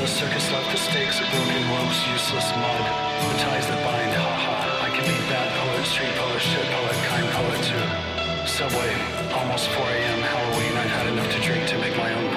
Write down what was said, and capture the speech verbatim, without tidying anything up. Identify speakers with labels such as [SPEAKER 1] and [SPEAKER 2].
[SPEAKER 1] the circus left, the stakes are broken ropes, useless mud, the ties that bind, haha. I can be bad poet, street poet, shit poet, kind poet too. Subway, almost four a.m. Halloween, I've had enough to drink to make my own